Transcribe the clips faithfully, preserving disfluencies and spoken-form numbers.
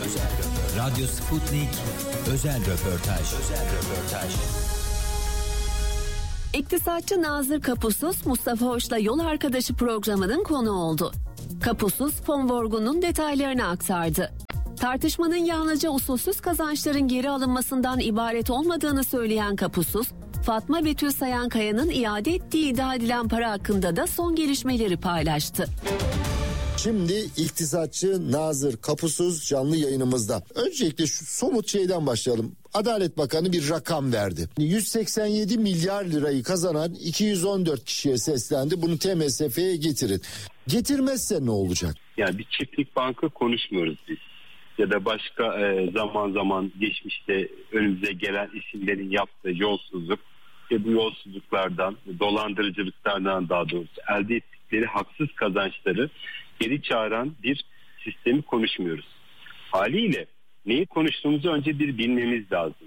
Özel röportaj. Radyo Sputnik özel röportaj. Özel röportaj. İktisatçı Nazır Kapusuz, Mustafa Hoş'la Yol Arkadaşı programının konu oldu. Kapusuz, fon vurgunun detaylarını aktardı. Tartışmanın yalnızca usulsüz kazançların geri alınmasından ibaret olmadığını söyleyen Kapusuz, Fatma Betül Sayankaya'nın iade ettiği iddia edilen para hakkında da son gelişmeleri paylaştı. Şimdi iktisatçı Nazır Kapusuz canlı yayınımızda. Öncelikle şu somut şeyden başlayalım. Adalet Bakanı bir rakam verdi. yüz seksen yedi milyar lirayı kazanan iki yüz on dört kişiye seslendi. Bunu T M S F'ye getirin. Getirmezse ne olacak? Yani bir çiftlik banka konuşmuyoruz biz. Ya da başka e, zaman zaman geçmişte önümüze gelen isimlerin yaptığı yolsuzluk ve bu yolsuzluklardan, dolandırıcılıklardan daha doğrusu elde ettikleri haksız kazançları geri çağıran bir sistemi konuşmuyoruz. Haliyle neyi konuştuğumuzu önce bir bilmemiz lazım.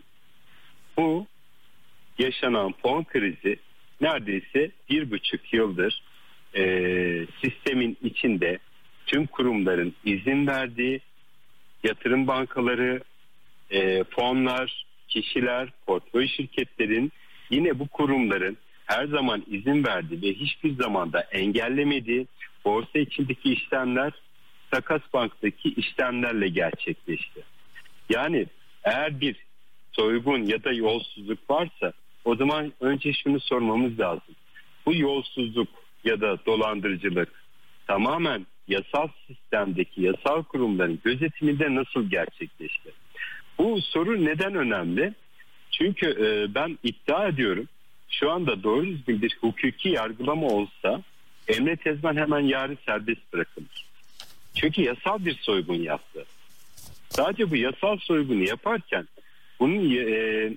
Bu yaşanan fon krizi neredeyse bir buçuk yıldır e, sistemin içinde tüm kurumların izin verdiği yatırım bankaları, e, fonlar, kişiler, portföy şirketlerin yine bu kurumların her zaman izin verdiği ve hiçbir zamanda engellemediği borsa içindeki işlemler takas banktaki işlemlerle gerçekleşti. Yani eğer bir soygun ya da yolsuzluk varsa o zaman önce şunu sormamız lazım. Bu yolsuzluk ya da dolandırıcılık tamamen yasal sistemdeki yasal kurumların gözetiminde nasıl gerçekleşti? Bu soru neden önemli? Çünkü e, ben iddia ediyorum şu anda doğru düzgün bir hukuki yargılama olsa Emre Tezman hemen yarın serbest bırakılır. Çünkü yasal bir soygun yaptı. Sadece bu yasal soygunu yaparken bunun e,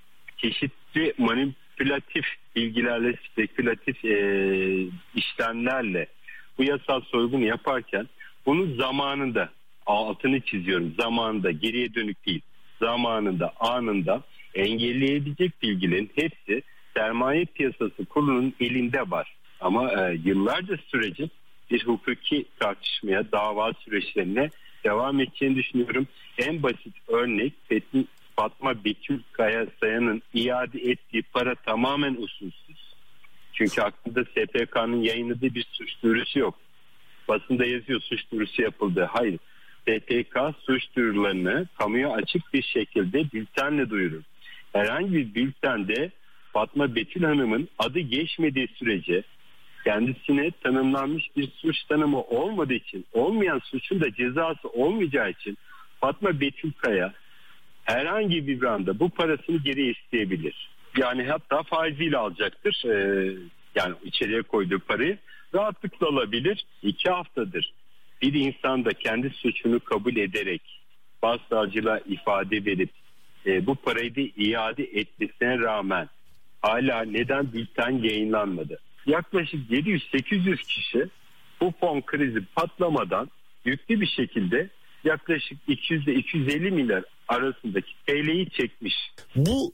çeşitli manipülatif bilgilerle, spekülatif e, işlemlerle bu yasal soygunu yaparken bunu zamanında, altını çiziyorum, zamanında, geriye dönük değil, zamanında, anında engelleyebilecek bilgilerin hepsi sermaye piyasası kurulunun elinde var. Ama e, yıllarca sürecin bir hukuki tartışmaya, dava süreçlerine devam edeceğini düşünüyorum. En basit örnek Fatma Betül Sayankaya'nın iade ettiği para tamamen usulsüz. Çünkü aklında S P K'nın yayınladığı bir suç duyurusu yok. Basında yazıyor suç duyurusu yapıldı. Hayır. S P K suç duyurularını kamuya açık bir şekilde bültenle duyurur. Herhangi bir bültende Fatma Betül Hanım'ın adı geçmediği sürece kendisine tanımlanmış bir suç tanımı olmadığı için, olmayan suçun da cezası olmayacağı için Fatma Betül Kaya herhangi bir anda bu parasını geri isteyebilir. Yani hatta faiziyle alacaktır. Ee, yani içeriye koyduğu parayı rahatlıkla alabilir. İki haftadır bir insan da kendi suçunu kabul ederek başsavcılığa ifade verip e, bu parayı da iade etmesine rağmen hala neden bülten yayınlanmadı? Yaklaşık yedi yüz sekiz yüz kişi bu fon krizi patlamadan yüklü bir şekilde yaklaşık iki yüz ile iki yüz elli milyar arasındaki T L'yi çekmiş. Bu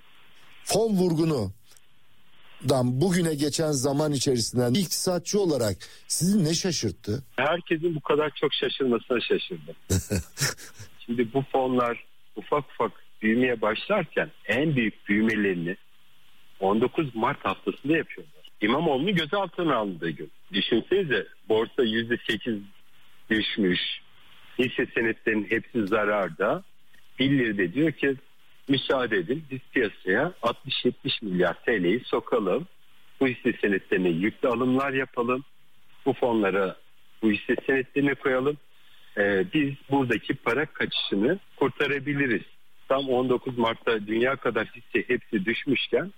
fon vurgunu bugüne geçen zaman içerisinde iktisatçı olarak sizi ne şaşırttı? Herkesin bu kadar çok şaşırmasına şaşırdım. Şimdi bu fonlar ufak ufak büyümeye başlarken en büyük büyümelerini on dokuz Mart haftasında yapıyorlar. İmamoğlu'nu gözaltına alındığı gün. Düşünsenize borsa yüzde sekiz düşmüş. Hisse senetlerinin hepsi zararda. Birileri de diyor ki müsaade edin biz piyasaya altmış yetmiş milyar T L'yi sokalım. Bu hisse senetlerine yüklü alımlar yapalım. Bu fonlara bu hisse senetlerine koyalım. Ee, biz buradaki para kaçışını kurtarabiliriz. Tam on dokuz Mart'ta dünya kadar hisse hepsi düşmüşken